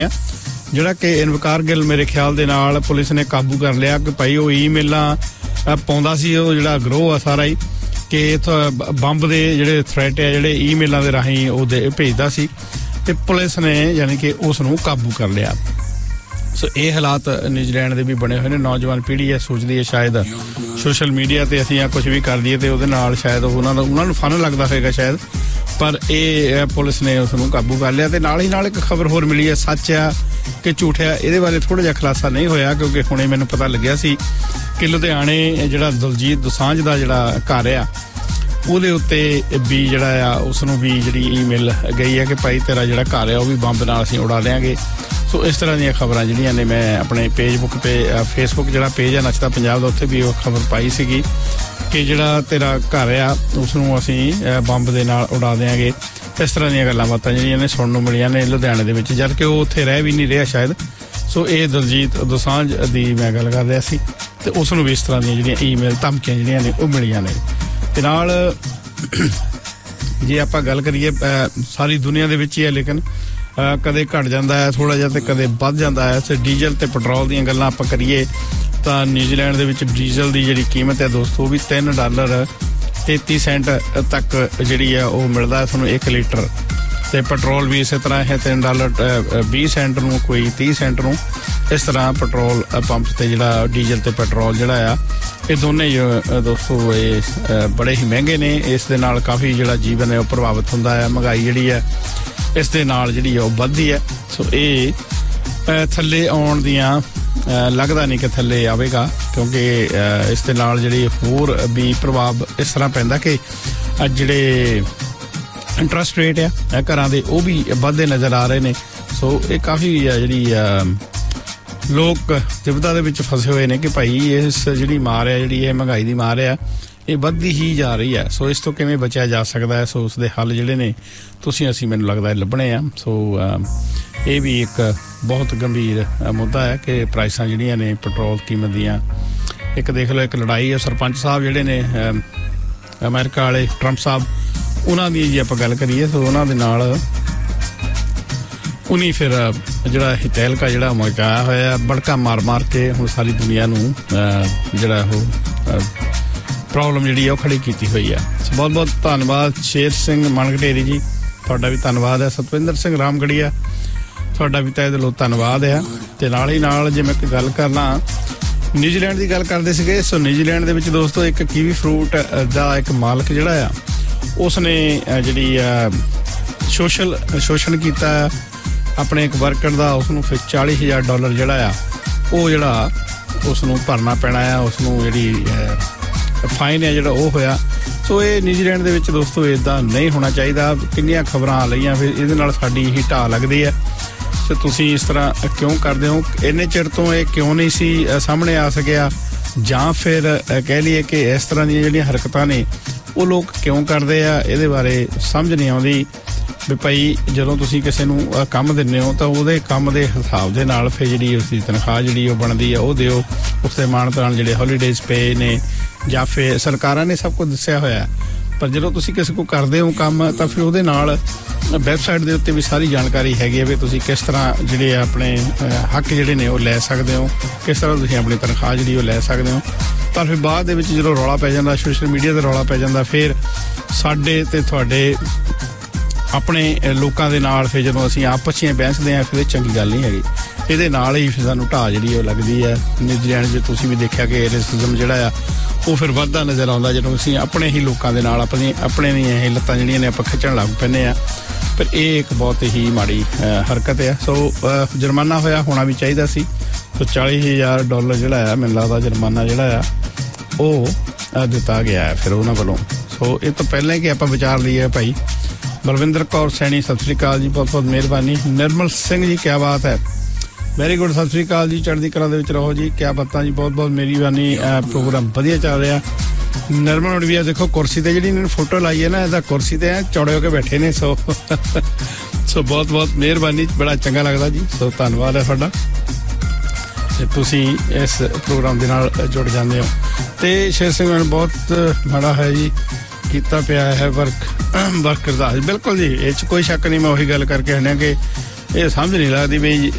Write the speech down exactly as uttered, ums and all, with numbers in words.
ਜਿਹੜਾ ਕਿ ਇਨਵਕਾਰ ਗਿੱਲ ਮੇਰੇ ਖਿਆਲ ਦੇ ਨਾਲ ਪੁਲਿਸ ਨੇ ਕਾਬੂ ਕਰ ਲਿਆ ਕਿ ਭਾਈ ਉਹ ਈਮੇਲਾਂ ਪਾਉਂਦਾ ਸੀ, ਉਹ ਜਿਹੜਾ ਗਰੋਹ ਆ ਸਾਰਾ ਹੀ, ਕਿ ਬੰਬ ਦੇ ਜਿਹੜੇ ਥ੍ਰੈਟ ਆ ਜਿਹੜੇ ਈਮੇਲਾਂ ਦੇ ਰਾਹੀਂ ਉਹ ਭੇਜਦਾ ਸੀ, ਤੇ ਪੁਲਿਸ ਨੇ ਯਾਨੀ ਕਿ ਉਸ ਨੂੰ ਕਾਬੂ ਕਰ ਲਿਆ। ਸੋ ਇਹ ਹਾਲਾਤ ਨਿਊਜ਼ੀਲੈਂਡ ਦੇ ਵੀ ਬਣੇ ਹੋਏ ਨੇ। ਨੌਜਵਾਨ ਪੀੜ੍ਹੀ ਹੈ ਸੋਚਦੀ ਹੈ ਸ਼ਾਇਦ ਸੋਸ਼ਲ ਮੀਡੀਆ ਤੇ ਅਸੀਂ ਆ ਕੁਝ ਵੀ ਕਰ ਦਈਏ ਤੇ ਉਹਦੇ ਨਾਲ ਸ਼ਾਇਦ ਉਹਨਾਂ ਦਾ ਉਹਨਾਂ ਨੂੰ ਫਨ ਲੱਗਦਾ ਹੋਏਗਾ ਸ਼ਾਇਦ, ਪਰ ਇਹ ਪੁਲਿਸ ਨੇ ਉਸ ਨੂੰ ਕਾਬੂ ਕਰ ਲਿਆ। ਤੇ ਨਾਲ ਹੀ ਨਾਲ ਇੱਕ ਖਬਰ ਹੋਰ ਮਿਲੀ ਹੈ, ਸੱਚ ਆ ਕਿ ਝੂਠ ਆ, ਇਹਦੇ ਬਾਰੇ ਥੋੜਾ ਜਿਹਾ ਖੁਲਾਸਾ ਨਹੀਂ ਹੋਇਆ ਕਿਉਂਕਿ ਹੁਣੇ ਮੈਨੂੰ ਪਤਾ ਲੱਗਿਆ ਸੀ ਕਿ ਲੁਧਿਆਣੇ ਜਿਹੜਾ ਦਲਜੀਤ ਦੋਸਾਂਝ ਦਾ ਜਿਹੜਾ ਘਰ ਆ ਉਹਦੇ ਉੱਤੇ ਵੀ ਜਿਹੜਾ ਆ ਉਸ ਨੂੰ ਵੀ ਜਿਹੜੀ ਈਮੇਲ ਗਈ ਹੈ ਕਿ ਭਾਈ ਤੇਰਾ ਜਿਹੜਾ ਘਰ ਆ ਉਹ ਵੀ ਬੰਬ ਨਾਲ ਅਸੀਂ ਉਡਾ ਦਿਆਂਗੇ। ਸੋ ਇਸ ਤਰ੍ਹਾਂ ਦੀਆਂ ਖਬਰਾਂ ਜਿਹੜੀਆਂ ਨੇ ਮੈਂ ਆਪਣੇ ਫੇਸਬੁੱਕ ਪੇ ਫੇਸਬੁੱਕ ਜਿਹੜਾ ਪੇਜ ਆ ਨੱਚਦਾ ਪੰਜਾਬ ਦਾ ਉੱਥੇ ਵੀ ਉਹ ਖਬਰ ਪਾਈ ਸੀਗੀ ਕਿ ਜਿਹੜਾ ਤੇਰਾ ਘਰ ਆ ਉਸ ਨੂੰ ਅਸੀਂ ਬੰਬ ਦੇ ਨਾਲ ਉਡਾ ਦਿਆਂਗੇ। ਇਸ ਤਰ੍ਹਾਂ ਦੀਆਂ ਗੱਲਾਂ ਬਾਤਾਂ ਜਿਹੜੀਆਂ ਨੇ ਸੁਣਨ ਨੂੰ ਮਿਲੀਆਂ ਨੇ ਲੁਧਿਆਣੇ ਦੇ ਵਿੱਚ, ਜਦ ਕਿ ਉਹ ਉੱਥੇ ਰਹਿ ਵੀ ਨਹੀਂ ਰਿਹਾ ਸ਼ਾਇਦ। ਸੋ ਇਹ ਦਲਜੀਤ ਦੋਸਾਂਝ ਦੀ ਮੈਂ ਗੱਲ ਕਰ ਰਿਹਾ ਸੀ ਤੇ ਉਸ ਨੂੰ ਵੀ ਇਸ ਤਰ੍ਹਾਂ ਦੀਆਂ ਜਿਹੜੀਆਂ ਈਮੇਲ ਧਮਕੀਆਂ ਜਿਹੜੀਆਂ ਨੇ ਉਹ ਮਿਲੀਆਂ ਨੇ। ਤੇ ਨਾਲ ਜੇ ਆਪਾਂ ਗੱਲ ਕਰੀਏ ਸਾਰੀ ਦੁਨੀਆ ਦੇ ਵਿੱਚ ਹੀ ਹੈ, ਲੇਕਿਨ ਕਦੇ ਘਟ ਜਾਂਦਾ ਹੈ ਥੋੜਾ ਜਿਹਾ ਤੇ ਕਦੇ ਵੱਧ ਜਾਂਦਾ ਹੈ। ਤੇ ਡੀਜ਼ਲ ਤੇ ਪੈਟਰੋਲ ਦੀਆਂ ਗੱਲਾਂ ਆਪਾਂ ਕਰੀਏ ਤਾਂ ਨਿਊਜ਼ੀਲੈਂਡ ਦੇ ਵਿੱਚ ਡੀਜ਼ਲ ਦੀ ਜਿਹੜੀ ਕੀਮਤ ਹੈ ਦੋਸਤੋ ਉਹ ਵੀ ਤਿੰਨ ਡਾਲਰ ਤੇਤੀ ਸੈਂਟ ਤੱਕ ਜਿਹੜੀ ਹੈ ਉਹ ਮਿਲਦਾ ਹੈ ਤੁਹਾਨੂੰ ਇੱਕ ਲੀਟਰ, ਤੇ ਪੈਟਰੋਲ ਵੀ ਇਸੇ ਤਰ੍ਹਾਂ ਹੈ ਤਿੰਨ ਡਾਲਰ ਵੀਹ ਸੈਂਟ ਨੂੰ, ਕੋਈ ਤੀਹ ਸੈਂਟ ਨੂੰ। ਇਸ ਤਰ੍ਹਾਂ ਪੈਟਰੋਲ ਪੰਪ ਤੇ ਜਿਹੜਾ ਡੀਜ਼ਲ ਤੇ ਪੈਟਰੋਲ ਜਿਹੜਾ ਆ ਇਹ ਦੋਨੇ ਦੋਸਤੋ ਇਹ ਬੜੇ ਹੀ ਮਹਿੰਗੇ ਨੇ। ਇਸ ਦੇ ਨਾਲ ਕਾਫੀ ਜਿਹੜਾ ਜੀਵਨ ਹੈ ਉਹ ਪ੍ਰਭਾਵਿਤ ਹੁੰਦਾ ਹੈ, ਮਹਿੰਗਾਈ ਜਿਹੜੀ ਹੈ ਇਸ ਦੇ ਨਾਲ ਜਿਹੜੀ ਹੈ ਉਹ ਵੱਧਦੀ ਹੈ। ਸੋ ਇਹ ਥੱਲੇ ਆਉਣ ਦੀਆਂ ਲੱਗਦਾ ਨਹੀਂ ਕਿ ਥੱਲੇ ਆਵੇਗਾ ਕਿਉਂਕਿ ਇਸ ਦੇ ਨਾਲ ਜਿਹੜੀ ਹੋਰ ਵੀ ਪ੍ਰਭਾਵ ਇਸ ਤਰ੍ਹਾਂ ਪੈਂਦਾ ਕਿ ਜਿਹੜੇ ਇੰਟਰਸਟ ਰੇਟ ਆ ਘਰਾਂ ਦੇ ਉਹ ਵੀ ਵੱਧਦੇ ਨਜ਼ਰ ਆ ਰਹੇ ਨੇ। ਸੋ ਇਹ ਕਾਫੀ ਜਿਹੜੀ ਲੋਕ ਦੁਵਿਧਾ ਦੇ ਵਿੱਚ ਫਸੇ ਹੋਏ ਨੇ ਕਿ ਭਾਈ ਇਸ ਜਿਹੜੀ ਮਾਰ ਆ ਜਿਹੜੀ ਇਹ ਮਹਿੰਗਾਈ ਦੀ ਮਾਰ ਆ ਇਹ ਵੱਧਦੀ ਹੀ ਜਾ ਰਹੀ ਹੈ। ਸੋ ਇਸ ਤੋਂ ਕਿਵੇਂ ਬਚਿਆ ਜਾ ਸਕਦਾ ਹੈ, ਸੋ ਉਸ ਦੇ ਹੱਲ ਜਿਹੜੇ ਨੇ ਤੁਸੀਂ ਅਸੀਂ ਮੈਨੂੰ ਲੱਗਦਾ ਲੱਭਣੇ ਆ। ਸੋ ਇਹ ਵੀ ਇੱਕ ਬਹੁਤ ਗੰਭੀਰ ਮੁੱਦਾ ਹੈ ਕਿ ਪ੍ਰਾਈਸਾਂ ਜਿਹੜੀਆਂ ਨੇ ਪੈਟਰੋਲ ਕੀਮਤ ਦੀਆਂ, ਇੱਕ ਦੇਖ ਲਓ ਇੱਕ ਲੜਾਈ ਹੈ ਸਰਪੰਚ ਸਾਹਿਬ ਜਿਹੜੇ ਨੇ ਅਮਰੀਕਾ ਵਾਲੇ ਟਰੰਪ ਸਾਹਿਬ, ਉਹਨਾਂ ਦੀ ਜੇ ਆਪਾਂ ਗੱਲ ਕਰੀਏ ਸੋ ਉਹਨਾਂ ਦੇ ਨਾਲ ਉਨੀ ਫਿਰ ਜਿਹੜਾ ਤਹਿਲਕਾ ਜਿਹੜਾ ਮਚਾਇਆ ਹੋਇਆ ਬੜਕਾ ਮਾਰ ਮਾਰ ਕੇ ਹੁਣ ਸਾਰੀ ਦੁਨੀਆ ਨੂੰ ਜਿਹੜਾ ਉਹ ਪ੍ਰੋਬਲਮ ਜਿਹੜੀ ਆ ਉਹ ਖੜੀ ਕੀਤੀ ਹੋਈ ਆ। ਬਹੁਤ ਬਹੁਤ ਧੰਨਵਾਦ ਸ਼ੇਰ ਸਿੰਘ ਮਨਗਟੇਰੀ ਜੀ, ਤੁਹਾਡਾ ਵੀ ਧੰਨਵਾਦ ਹੈ। ਸਤਵਿੰਦਰ ਸਿੰਘ ਰਾਮਗੜੀਆ, ਤੁਹਾਡਾ ਵੀ ਤਹਿ ਦਿਲੋਂ ਧੰਨਵਾਦ ਆ। ਤੇ ਨਾਲ ਹੀ ਨਾਲ ਜੇ ਮੈਂ ਇੱਕ ਗੱਲ ਕਰਨਾ ਨਿਊਜ਼ੀਲੈਂਡ ਦੀ ਗੱਲ ਕਰਦੇ ਸੀਗੇ, ਸੋ ਨਿਊਜ਼ੀਲੈਂਡ ਦੇ ਵਿੱਚ ਦੋਸਤੋ ਇੱਕ ਕੀਵੀ ਫਰੂਟ ਦਾ ਇੱਕ ਮਾਲਕ ਜਿਹੜਾ ਆ ਉਸ ਨੇ ਜਿਹੜੀ ਸੋਸ਼ਲ ਸ਼ੋਸ਼ਣ ਕੀਤਾ ਆਪਣੇ ਇੱਕ ਵਰਕਰ ਦਾ, ਉਸਨੂੰ ਫਿਰ ਚਾਲੀ ਹਜ਼ਾਰ ਡਾਲਰ ਜਿਹੜਾ ਆ ਉਹ ਜਿਹੜਾ ਉਸ ਨੂੰ ਭਰਨਾ ਪੈਣਾ ਆ, ਉਸ ਨੂੰ ਜਿਹੜੀ ਫਾਈਨ ਹੈ ਜਿਹੜਾ ਉਹ ਹੋਇਆ। ਸੋ ਇਹ ਨਿਊਜ਼ੀਲੈਂਡ ਦੇ ਵਿੱਚ ਦੋਸਤੋ ਇੱਦਾਂ ਨਹੀਂ ਹੋਣਾ ਚਾਹੀਦਾ। ਕਿੰਨੀਆਂ ਖਬਰਾਂ ਆ ਲਈਆਂ, ਫਿਰ ਇਹਦੇ ਨਾਲ ਸਾਡੀ ਹੀ ਢਾਹ ਲੱਗਦੀ ਹੈ। ਸੋ ਤੁਸੀਂ ਇਸ ਤਰ੍ਹਾਂ ਕਿਉਂ ਕਰਦੇ ਹੋ? ਇੰਨੇ ਚਿਰ ਤੋਂ ਇਹ ਕਿਉਂ ਨਹੀਂ ਸੀ ਸਾਹਮਣੇ ਆ ਸਕਿਆ, ਜਾਂ ਫਿਰ ਕਹਿ ਲਈਏ ਕਿ ਇਸ ਤਰ੍ਹਾਂ ਦੀਆਂ ਜਿਹੜੀਆਂ ਹਰਕਤਾਂ ਨੇ ਉਹ ਲੋਕ ਕਿਉਂ ਕਰਦੇ ਆ, ਇਹਦੇ ਬਾਰੇ ਸਮਝ ਨਹੀਂ ਆਉਂਦੀ। ਵੀ ਭਾਈ ਜਦੋਂ ਤੁਸੀਂ ਕਿਸੇ ਨੂੰ ਕੰਮ ਦਿੰਦੇ ਹੋ ਤਾਂ ਉਹਦੇ ਕੰਮ ਦੇ ਹਿਸਾਬ ਦੇ ਨਾਲ ਫਿਰ ਜਿਹੜੀ ਉਸਦੀ ਤਨਖਾਹ ਜਿਹੜੀ ਉਹ ਬਣਦੀ ਆ ਉਹ ਦਿਓ। ਉਸ ਦੇ ਮਾਣ ਤਾਣ ਜਿਹੜੇ ਹੋਲੀਡੇਜ਼ ਪੇ ਨੇ ਜਾਂ ਫਿਰ ਸਰਕਾਰਾਂ ਨੇ ਸਭ ਕੁਝ ਦੱਸਿਆ ਹੋਇਆ, ਪਰ ਜਦੋਂ ਤੁਸੀਂ ਕਿਸੇ ਕੋਲ ਕਰਦੇ ਹੋ ਕੰਮ ਤਾਂ ਫਿਰ ਉਹਦੇ ਨਾਲ ਵੈਬਸਾਈਟ ਦੇ ਉੱਤੇ ਵੀ ਸਾਰੀ ਜਾਣਕਾਰੀ ਹੈਗੀ ਹੈ ਵੀ ਤੁਸੀਂ ਕਿਸ ਤਰ੍ਹਾਂ ਜਿਹੜੇ ਆਪਣੇ ਹੱਕ ਜਿਹੜੇ ਨੇ ਉਹ ਲੈ ਸਕਦੇ ਹੋ, ਕਿਸ ਤਰ੍ਹਾਂ ਤੁਸੀਂ ਆਪਣੀ ਤਨਖਾਹ ਜਿਹੜੀ ਉਹ ਲੈ ਸਕਦੇ ਹੋ। ਪਰ ਫਿਰ ਬਾਅਦ ਦੇ ਵਿੱਚ ਜਦੋਂ ਰੌਲਾ ਪੈ ਜਾਂਦਾ, ਸੋਸ਼ਲ ਮੀਡੀਆ 'ਤੇ ਰੌਲਾ ਪੈ ਜਾਂਦਾ, ਫਿਰ ਸਾਡੇ ਅਤੇ ਤੁਹਾਡੇ ਆਪਣੇ ਲੋਕਾਂ ਦੇ ਨਾਲ ਫਿਰ ਜਦੋਂ ਅਸੀਂ ਆਪਸ 'ਚ ਬਹਿਸਦੇ ਹਾਂ ਫਿਰ ਇਹ ਚੰਗੀ ਗੱਲ ਨਹੀਂ ਹੈਗੀ। ਇਹਦੇ ਨਾਲ ਹੀ ਫਿਰ ਸਾਨੂੰ ਢਾਹ ਜਿਹੜੀ ਉਹ ਲੱਗਦੀ ਹੈ। ਨਿਊਜ਼ੀਲੈਂਡ 'ਚ ਤੁਸੀਂ ਵੀ ਦੇਖਿਆ ਕਿ ਰੇਸਿਜ਼ਮ ਜਿਹੜਾ ਆ ਉਹ ਫਿਰ ਵੱਧਦਾ ਨਜ਼ਰ ਆਉਂਦਾ ਜਦੋਂ ਅਸੀਂ ਆਪਣੇ ਹੀ ਲੋਕਾਂ ਦੇ ਨਾਲ ਆਪਣੀ ਆਪਣੇ ਦੀਆਂ ਇਹ ਲੱਤਾਂ ਜਿਹੜੀਆਂ ਨੇ ਆਪਾਂ ਖਿੱਚਣ ਲੱਗ ਪੈਂਦੇ ਹਾਂ। ਪਰ ਇਹ ਇੱਕ ਬਹੁਤ ਹੀ ਮਾੜੀ ਹਰਕਤ ਆ। ਸੋ ਜੁਰਮਾਨਾ ਹੋਇਆ ਹੋਣਾ ਵੀ ਚਾਹੀਦਾ ਸੀ। ਸੋ ਚਾਲੀ ਹਜ਼ਾਰ ਡਾਲਰ ਜਿਹੜਾ ਆ ਮੈਨੂੰ ਲੱਗਦਾ ਜੁਰਮਾਨਾ ਜਿਹੜਾ ਆ ਉਹ ਦਿੱਤਾ ਗਿਆ ਹੈ ਫਿਰ ਉਹਨਾਂ ਵੱਲੋਂ। ਸੋ ਇਹ ਤੋਂ ਪਹਿਲਾਂ ਕਿ ਆਪਾਂ ਵਿਚਾਰ ਲਈਏ ਭਾਈ। ਬਲਵਿੰਦਰ ਕੌਰ ਸੈਣੀ ਸਤਿ ਸ਼੍ਰੀ ਅਕਾਲ ਜੀ, ਬਹੁਤ ਬਹੁਤ ਮਿਹਰਬਾਨੀ। ਨਿਰਮਲ ਸਿੰਘ ਜੀ ਕਿਆ ਬਾਤ ਹੈ, ਵੈਰੀ ਗੁੱਡ, ਸਤਿ ਸ਼੍ਰੀ ਅਕਾਲ ਜੀ, ਚੜ੍ਹਦੀ ਕਲਾ ਦੇ ਵਿੱਚ ਰਹੋ ਜੀ, ਕਿਆ ਬਾਤਾਂ ਜੀ, ਬਹੁਤ ਬਹੁਤ ਮਿਹਰਬਾਨੀ। ਪ੍ਰੋਗਰਾਮ ਵਧੀਆ ਚੱਲ ਰਿਹਾ। ਨਿਰਮਲ ਹੁਣ ਵੀ ਆ ਦੇਖੋ ਕੁਰਸੀ ਤੇ ਜਿਹੜੀ ਇਹਨਾਂ ਫੋਟੋ ਲਾਈ ਹੈ ਨਾ, ਇਹਦਾ ਕੁਰਸੀ ਤੇ ਚੌੜੇ ਹੋ ਕੇ ਬੈਠੇ ਨੇ। ਸੋ ਸੋ ਬਹੁਤ ਬਹੁਤ ਮਿਹਰਬਾਨੀ, ਬੜਾ ਚੰਗਾ ਲੱਗਦਾ ਜੀ। ਸੋ ਧੰਨਵਾਦ ਹੈ ਤੁਹਾਡਾ ਤੇ ਤੁਸੀਂ ਇਸ ਪ੍ਰੋਗਰਾਮ ਦੇ ਨਾਲ ਜੁੜ ਜਾਂਦੇ ਹੋ। ਤੇ ਸ਼ੇਰ ਸਿੰਘ ਮੈਨੂੰ ਬਹੁਤ ਮਾੜਾ ਹੈ ਜੀ, ਕੀਤਾ ਪਿਆ ਹੈ ਵਰਕ ਵਰਕਰ ਦਾ। ਬਿਲਕੁਲ ਜੀ, ਇਹ 'ਚ ਕੋਈ ਸ਼ੱਕ ਨਹੀਂ। ਮੈਂ ਉਹੀ ਗੱਲ ਕਰਕੇ ਹਟਿਆ ਕਿ ਇਹ ਸਮਝ ਨਹੀਂ ਲੱਗਦੀ ਵੀ